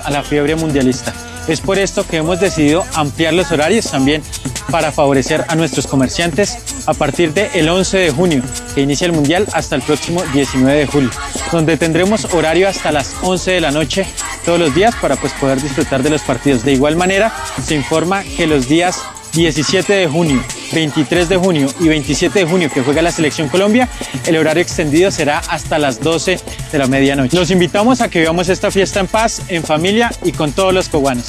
a la fiebre mundialista. Es por esto que hemos decidido ampliar los horarios también para favorecer a nuestros comerciantes a partir del 11 de junio, que inicia el Mundial, hasta el próximo 19 de julio, donde tendremos horario hasta las 11 de la noche todos los días para poder disfrutar de los partidos. De igual manera, se informa que los días 17 de junio, 23 de junio y 27 de junio, que juega la Selección Colombia, el horario extendido será hasta las 12 de la medianoche. Los invitamos a que vivamos esta fiesta en paz, en familia y con todos los coguanos.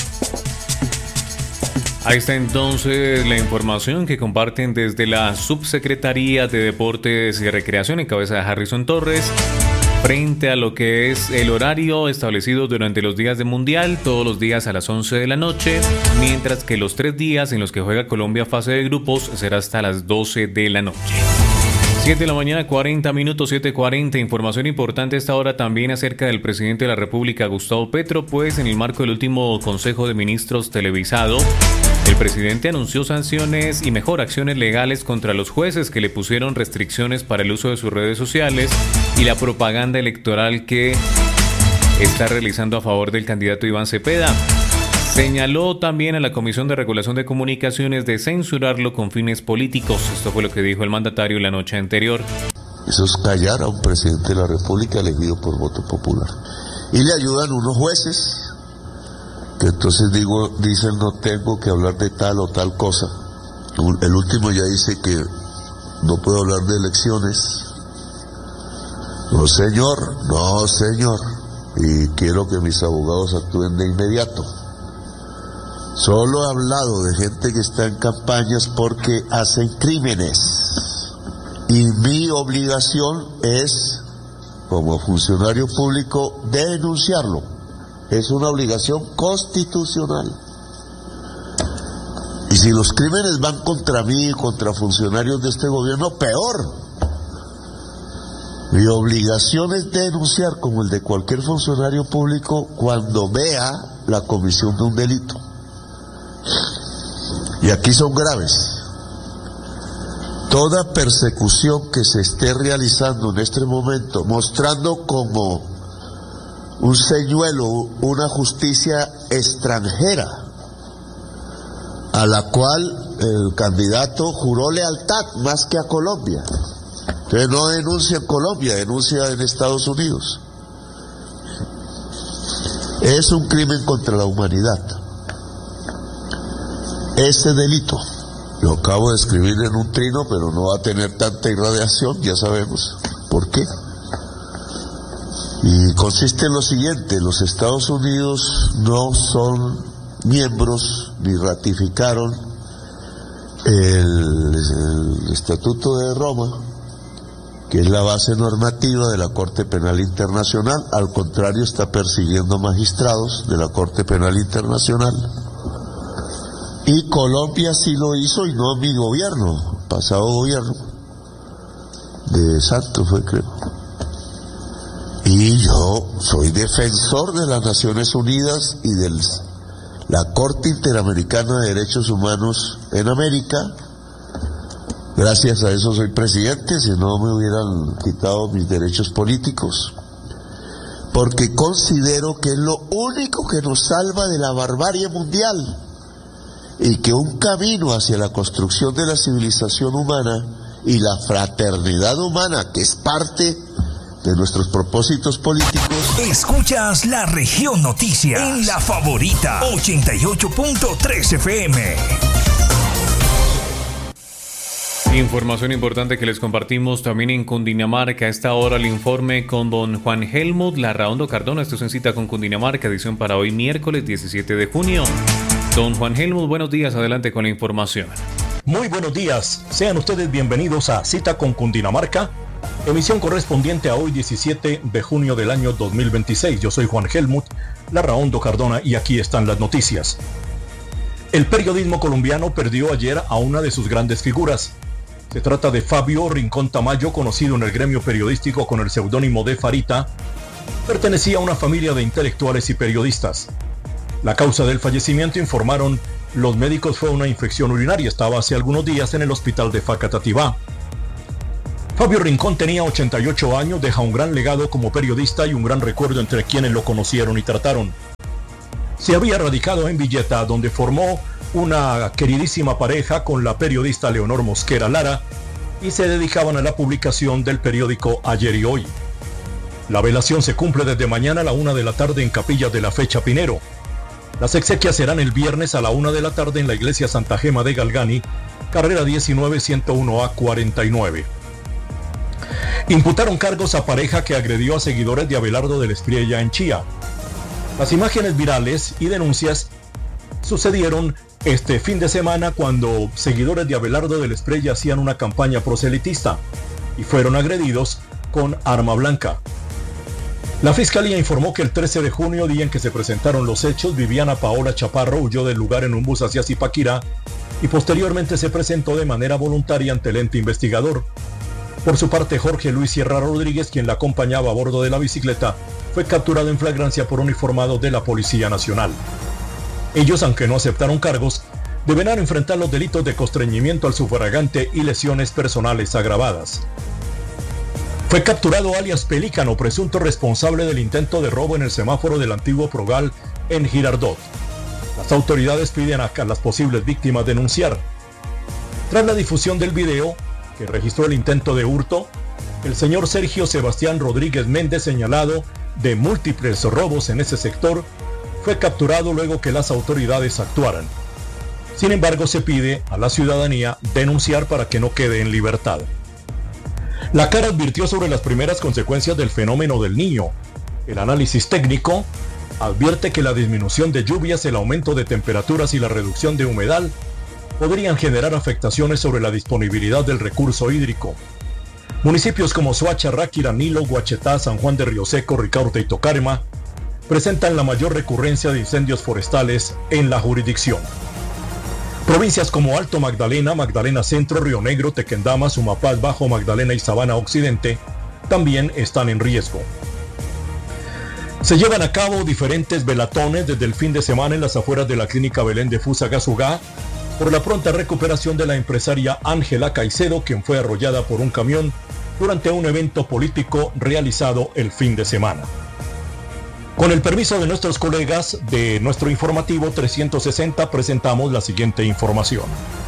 Ahí está entonces la información que comparten desde la Subsecretaría de Deportes y Recreación en cabeza de Harrison Torres, frente a lo que es el horario establecido durante los días de Mundial, todos los días a las 11 de la noche, mientras que los 3 días en los que juega Colombia fase de grupos será hasta las 12 de la noche. 7 de la mañana, 40 minutos, 7:40. Información importante a esta hora también acerca del presidente de la República, Gustavo Petro, pues en el marco del último Consejo de Ministros televisado, el presidente anunció sanciones y mejor acciones legales contra los jueces que le pusieron restricciones para el uso de sus redes sociales y la propaganda electoral que está realizando a favor del candidato Iván Cepeda. Señaló también a la Comisión de Regulación de Comunicaciones de censurarlo con fines políticos. Esto fue lo que dijo el mandatario la noche anterior. Eso es callar a un presidente de la República elegido por voto popular. Y le ayudan unos jueces que entonces dicen no tengo que hablar de tal o tal cosa. El último ya dice que no puedo hablar de elecciones. No señor, y quiero que mis abogados actúen de inmediato. Solo he hablado de gente que está en campañas porque hacen crímenes. Y mi obligación es, como funcionario público, denunciarlo. Es una obligación constitucional. Y si los crímenes van contra mí y contra funcionarios de este gobierno, peor. Mi obligación es denunciar, como el de cualquier funcionario público, cuando vea la comisión de un delito. Y aquí son graves. Toda persecución que se esté realizando en este momento, mostrando como un señuelo, una justicia extranjera, a la cual el candidato juró lealtad más que a Colombia. Entonces no denuncia en Colombia, denuncia en Estados Unidos. Es un crimen contra la humanidad. Ese delito, lo acabo de escribir en un trino, pero no va a tener tanta irradiación, ya sabemos por qué. Y consiste en lo siguiente: los Estados Unidos no son miembros ni ratificaron el Estatuto de Roma, que es la base normativa de la Corte Penal Internacional. Al contrario, está persiguiendo magistrados de la Corte Penal Internacional. Y Colombia sí lo hizo, y no mi gobierno, pasado gobierno de Santos fue, creo. Y yo soy defensor de las Naciones Unidas y de la Corte Interamericana de Derechos Humanos en América. Gracias a eso soy presidente, si no me hubieran quitado mis derechos políticos. Porque considero que es lo único que nos salva de la barbarie mundial. Y que un camino hacia la construcción de la civilización humana y la fraternidad humana, que es parte de nuestros propósitos políticos. Escuchas La Región Noticias en La Favorita 88.3 FM. Información importante que les compartimos también en Cundinamarca. A esta hora el informe con don Juan Helmut Larraondo Cardona. Esto es en Cita con Cundinamarca, edición para hoy miércoles 17 de junio. Don Juan Helmut, buenos días, adelante con la información. Muy buenos días, sean ustedes bienvenidos a Cita con Cundinamarca, emisión correspondiente a hoy 17 de junio del año 2026. Yo soy Juan Helmut Larraondo Cardona y aquí están las noticias. El periodismo colombiano perdió ayer a una de sus grandes figuras. Se trata de Fabio Rincón Tamayo, conocido en el gremio periodístico con el seudónimo de Farita. Pertenecía a una familia de intelectuales y periodistas. La causa del fallecimiento, informaron los médicos, fue una infección urinaria. Estaba hace algunos días en el hospital de Facatativá. Fabio Rincón tenía 88 años, deja un gran legado como periodista y un gran recuerdo entre quienes lo conocieron y trataron. se había radicado en Villeta, donde formó una queridísima pareja con la periodista Leonor Mosquera Lara y se dedicaban a la publicación del periódico Ayer y Hoy. La velación se cumple desde mañana a la 1 de la tarde en Capilla de la Fe Chapinero. Las exequias serán el viernes a la 1 de la tarde en la iglesia Santa Gema de Galgani, carrera 19 101A 49. Imputaron cargos a pareja que agredió a seguidores de Abelardo del Espriella en Chía. Las imágenes virales y denuncias sucedieron este fin de semana cuando seguidores de Abelardo del Espriella hacían una campaña proselitista y fueron agredidos con arma blanca. La Fiscalía informó que el 13 de junio, día en que se presentaron los hechos, Viviana Paola Chaparro huyó del lugar en un bus hacia Zipaquirá y posteriormente se presentó de manera voluntaria ante el ente investigador. Por su parte, Jorge Luis Sierra Rodríguez, quien la acompañaba a bordo de la bicicleta, fue capturado en flagrancia por uniformados de la Policía Nacional. Ellos, aunque no aceptaron cargos, deberán enfrentar los delitos de constreñimiento al sufragante y lesiones personales agravadas. Fue capturado alias Pelícano, presunto responsable del intento de robo en el semáforo del antiguo Progal en Girardot. Las autoridades piden a las posibles víctimas denunciar. Tras la difusión del video, que registró el intento de hurto, el señor Sergio Sebastián Rodríguez Méndez, señalado de múltiples robos en ese sector, fue capturado luego que las autoridades actuaran. Sin embargo, se pide a la ciudadanía denunciar para que no quede en libertad. La CAR advirtió sobre las primeras consecuencias del fenómeno del Niño. El análisis técnico advierte que la disminución de lluvias, el aumento de temperaturas y la reducción de humedad podrían generar afectaciones sobre la disponibilidad del recurso hídrico. Municipios como Soacha, Ráquira, Nilo, Guachetá, San Juan de Río Seco, Ricaurte y Tocarma presentan la mayor recurrencia de incendios forestales en la jurisdicción. Provincias como Alto Magdalena, Magdalena Centro, Río Negro, Tequendama, Sumapaz, Bajo Magdalena y Sabana Occidente también están en riesgo. Se llevan a cabo diferentes velatones desde el fin de semana en las afueras de la Clínica Belén de Fusagasugá por la pronta recuperación de la empresaria Ángela Caicedo, quien fue arrollada por un camión durante un evento político realizado el fin de semana. Con el permiso de nuestros colegas de nuestro informativo 360, presentamos la siguiente información.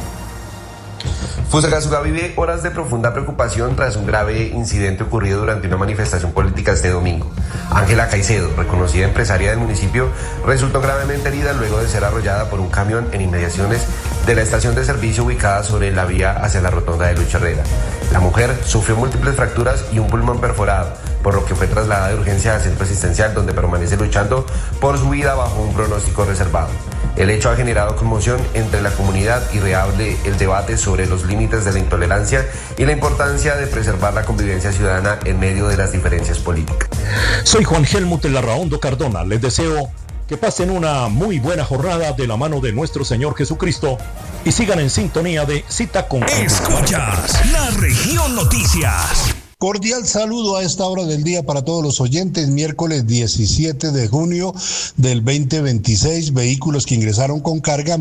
Fusagasugá vive horas de profunda preocupación tras un grave incidente ocurrido durante una manifestación política este domingo. Ángela Caicedo, reconocida empresaria del municipio, resultó gravemente herida luego de ser arrollada por un camión en inmediaciones de la estación de servicio ubicada sobre la vía hacia la rotonda de Lucho Herrera. La mujer sufrió múltiples fracturas y un pulmón perforado, por lo que fue trasladada de urgencia al centro asistencial, donde permanece luchando por su vida bajo un pronóstico reservado. El hecho ha generado conmoción entre la comunidad y reabre el debate sobre los límites de la intolerancia y la importancia de preservar la convivencia ciudadana en medio de las diferencias políticas. Soy Juan Helmut Larraondo Cardona. Les deseo que pasen una muy buena jornada de la mano de nuestro Señor Jesucristo y sigan en sintonía de Cita con Escuchas La Región Noticias. Cordial saludo a esta hora del día para todos los oyentes. Miércoles 17 de junio del 2026, vehículos que ingresaron con carga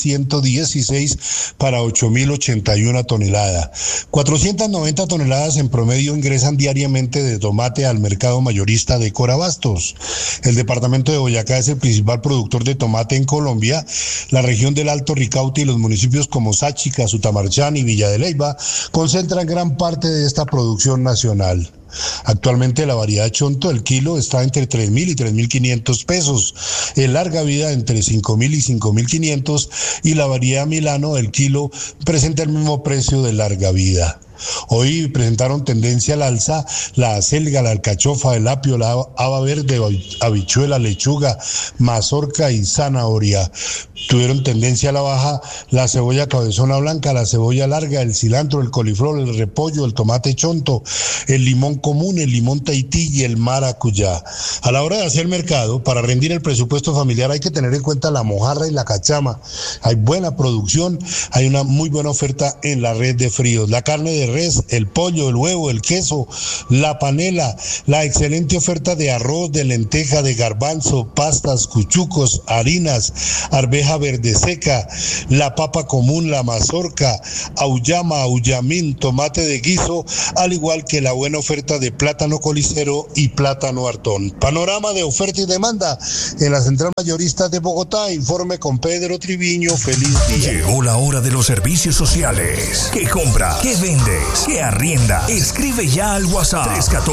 1.116 para 8.081 toneladas. 490 toneladas en promedio ingresan diariamente de tomate al mercado mayorista de Corabastos. El departamento de Boyacá es el principal productor de tomate en Colombia. La región del Alto Ricaurte y los municipios como Sáchica, Sutamarchán y Villa de Leyva concentran gran parte de esta producción nacional. Actualmente la variedad Chonto, el kilo está entre 3.000 y 3.500 pesos, el larga vida entre 5.000 y 5.500 y la variedad Milano, el kilo presenta el mismo precio de larga vida. Hoy presentaron tendencia al alza la acelga, la alcachofa, el apio, la haba verde, habichuela, lechuga, mazorca y zanahoria. Tuvieron tendencia a la baja la cebolla cabezona blanca, la cebolla larga, el cilantro, el coliflor, el repollo, el tomate chonto, el limón común, el limón tahití y el maracuyá. A la hora de hacer mercado, para rendir el presupuesto familiar hay que tener en cuenta la mojarra y la cachama. Hay buena producción, hay una muy buena oferta en la red de fríos. La carne de de res, el pollo, el huevo, el queso, la panela, la excelente oferta de arroz, de lenteja, de garbanzo, pastas, cuchucos, harinas, arveja verde seca, la papa común, la mazorca, auyama, auyamín, tomate de guiso, al igual que la buena oferta de plátano colicero y plátano hartón. Panorama de oferta y demanda en la Central Mayorista de Bogotá. Informe con Pedro Triviño. Feliz día. Llegó la hora de los servicios sociales. ¿Qué compra? ¿Qué vendes? ¿Qué arrienda? Escribe ya al WhatsApp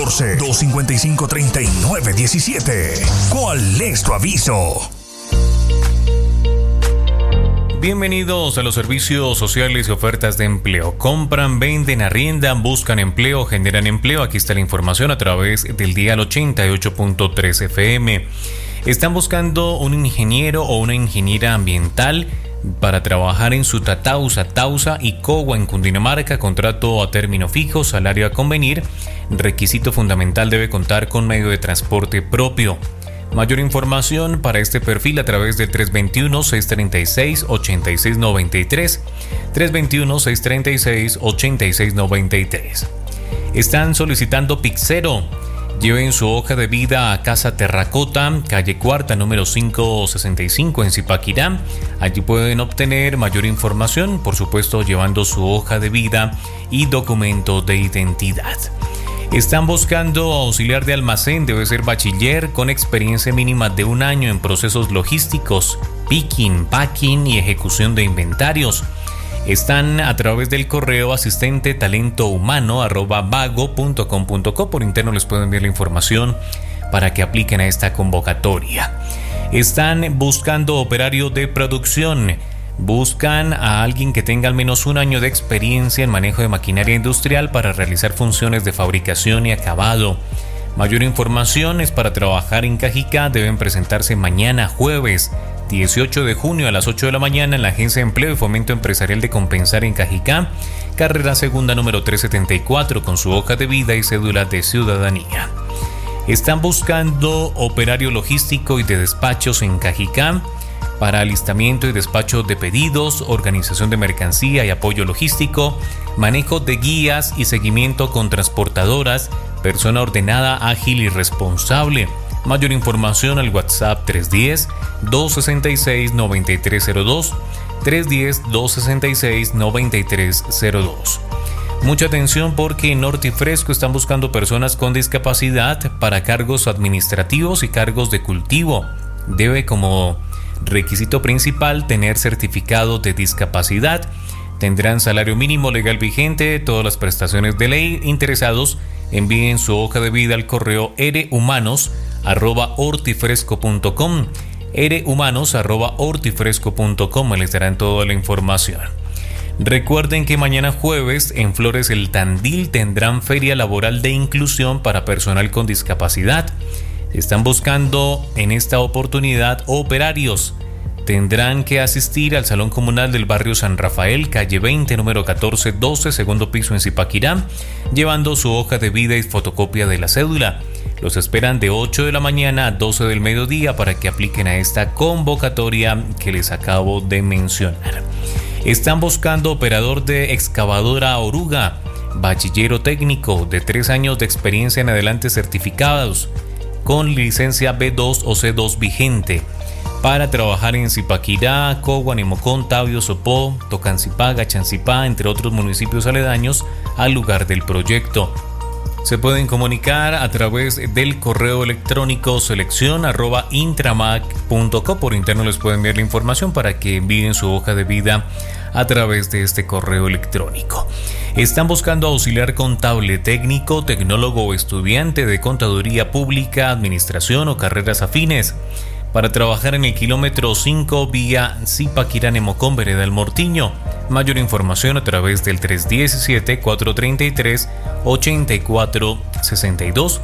314-255-3917. ¿Cuál es tu aviso? Bienvenidos a los servicios sociales y ofertas de empleo. Compran, venden, arriendan, buscan empleo, generan empleo. Aquí está la información a través del dial 88.3 FM. Están buscando un ingeniero o una ingeniera ambiental para trabajar en Sutatausa, Tausa y Cogua en Cundinamarca. Contrato a término fijo, salario a convenir. Requisito fundamental: debe contar con medio de transporte propio. Mayor información para este perfil a través del 321-636-8693. 321-636-8693. Están solicitando pixero. Lleven su hoja de vida a Casa Terracota, calle Cuarta, número 565 en Zipaquirá. Allí pueden obtener mayor información, por supuesto llevando su hoja de vida y documento de identidad. Están buscando auxiliar de almacén, debe ser bachiller con experiencia mínima de 1 año en procesos logísticos, picking, packing y ejecución de inventarios. Están a través del correo asistentetalentohumano@vago.com.co. Por interno les pueden enviar la información para que apliquen a esta convocatoria. Están buscando operario de producción. Buscan a alguien que tenga al menos 1 año de experiencia en manejo de maquinaria industrial para realizar funciones de fabricación y acabado. Mayor información es para trabajar en Cajicá. Deben presentarse mañana jueves 18 de junio a las 8 de la mañana en la Agencia de Empleo y Fomento Empresarial de Compensar en Cajicá, carrera segunda número 374, con su hoja de vida y cédula de ciudadanía. Están buscando operario logístico y de despachos en Cajicá para alistamiento y despacho de pedidos, organización de mercancía y apoyo logístico, manejo de guías y seguimiento con transportadoras, persona ordenada, ágil y responsable. Mayor información al WhatsApp 310-266-9302, 310-266-9302. Mucha atención porque en Norte y Fresco están buscando personas con discapacidad para cargos administrativos y cargos de cultivo. Debe como requisito principal tener certificado de discapacidad. Tendrán salario mínimo legal vigente, todas las prestaciones de ley. Interesados, envíen su hoja de vida al correo rhumanos@hortifresco.com. rhumanos@hortifresco.com. Les darán toda la información. Recuerden que mañana jueves en Flores El Tandil tendrán feria laboral de inclusión para personal con discapacidad. Están buscando en esta oportunidad operarios. Tendrán que asistir al Salón Comunal del Barrio San Rafael, calle 20, número 1412, segundo piso en Zipaquirá, llevando su hoja de vida y fotocopia de la cédula. Los esperan de 8 de la mañana a 12 del mediodía para que apliquen a esta convocatoria que les acabo de mencionar. Están buscando operador de excavadora oruga, bachillero técnico de 3 años de experiencia en adelante certificados, con licencia B2 o C2 vigente, para trabajar en Zipaquirá, Cogua, Nemocón, Tabio, Sopó, Tocancipá, Gachancipá, entre otros municipios aledaños al lugar del proyecto. Se pueden comunicar a través del correo electrónico seleccion@intramac.co. Por interno les pueden enviar la información para que envíen su hoja de vida a través de este correo electrónico. Están buscando auxiliar contable técnico, tecnólogo o estudiante de contaduría pública, administración o carreras afines para trabajar en el kilómetro 5 vía Zipaquirá-Nemocón, vereda El Mortiño. Mayor información a través del 317-433-8462,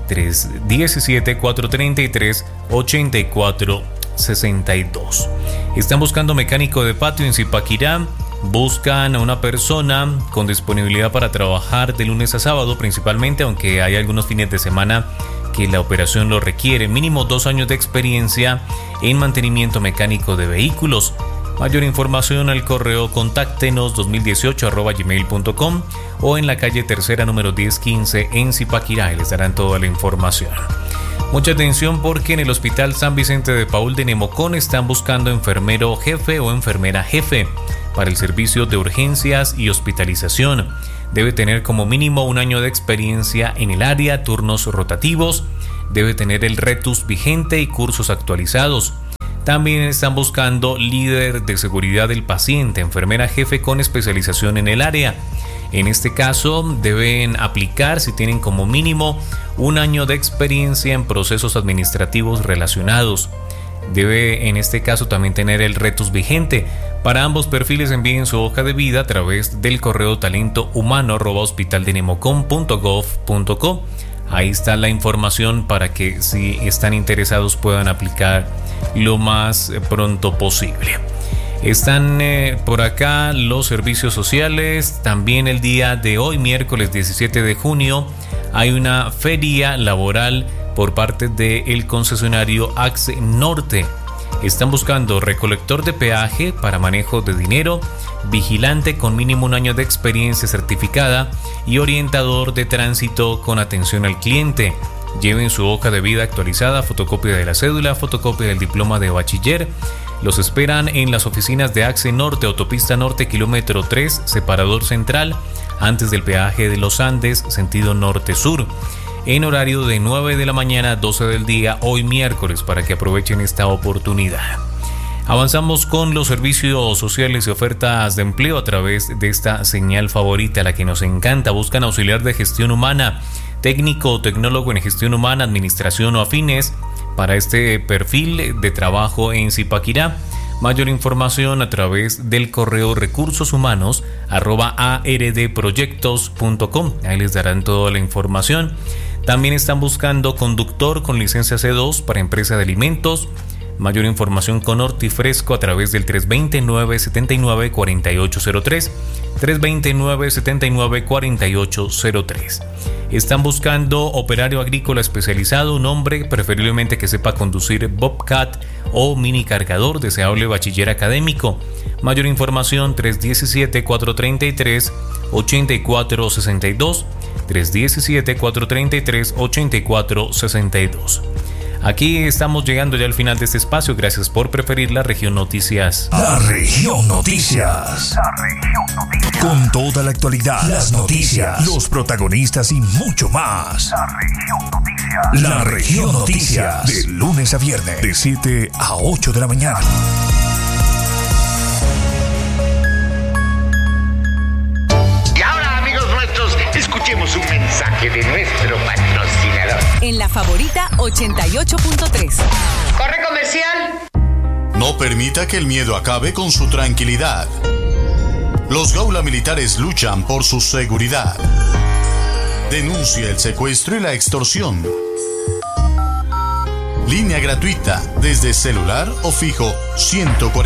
317-433-8462. Están buscando mecánico de patio en Zipaquirá. Buscan a una persona con disponibilidad para trabajar de lunes a sábado principalmente, aunque hay algunos fines de semana que la operación lo requiere. Mínimo 2 años de experiencia en mantenimiento mecánico de vehículos. Mayor información al correo contáctenos 2018@gmail.com o en la calle Tercera número 1015 en Zipaquirá, y les darán toda la información. Mucha atención porque en el Hospital San Vicente de Paúl de Nemocón están buscando enfermero jefe o enfermera jefe para el servicio de urgencias y hospitalización. Debe tener como mínimo 1 año de experiencia en el área, turnos rotativos, debe tener el RETUS vigente y cursos actualizados. También están buscando líder de seguridad del paciente, enfermera jefe con especialización en el área. En este caso deben aplicar si tienen como mínimo 1 año de experiencia en procesos administrativos relacionados. Debe en este caso también tener el RETUS vigente. Para ambos perfiles envíen su hoja de vida a través del correo talentohumano@hospitaldenemocon.gov.co. Ahí está la información para que si están interesados puedan aplicar lo más pronto posible. Están por acá los servicios sociales. También el día de hoy, miércoles 17 de junio, hay una feria laboral por parte del concesionario AXE Norte. Están buscando recolector de peaje para manejo de dinero, vigilante con mínimo 1 año de experiencia certificada y orientador de tránsito con atención al cliente. Lleven su hoja de vida actualizada, fotocopia de la cédula, fotocopia del diploma de bachiller. Los esperan en las oficinas de AXE Norte, Autopista Norte, kilómetro 3, separador central, antes del peaje de los Andes, sentido norte-sur, en horario de 9 de la mañana a 12 del día, hoy miércoles, para que aprovechen esta oportunidad. Avanzamos con los servicios sociales y ofertas de empleo a través de esta señal favorita, la que nos encanta. Buscan auxiliar de gestión humana, técnico o tecnólogo en gestión humana, administración o afines para este perfil de trabajo en Zipaquirá. Mayor información a través del correo recursosumanos@ardproyectos.com. Ahí les darán toda la información. También están buscando conductor con licencia C2 para empresa de alimentos. Mayor información con Hortifresco a través del 320-979-4803, 320-979-4803. Están buscando operario agrícola especializado, un hombre preferiblemente que sepa conducir Bobcat o mini cargador, deseable bachiller académico. Mayor información 317-433-8462, 317-433-8462. Aquí estamos llegando ya al final de este espacio. Gracias por preferir la Región Noticias. La Región Noticias. La Región Noticias. Con toda la actualidad, las noticias, los protagonistas y mucho más. La Región Noticias. La Región Noticias. De lunes a viernes, de 7 a 8 de la mañana. Y ahora, amigos nuestros, escuchemos un mensaje de nuestro patrocinador. En La Favorita 88.3. ¡Corre comercial! No permita que el miedo acabe con su tranquilidad. Los Gaula Militares luchan por su seguridad. Denuncia el secuestro y la extorsión. Línea gratuita desde celular o fijo 140.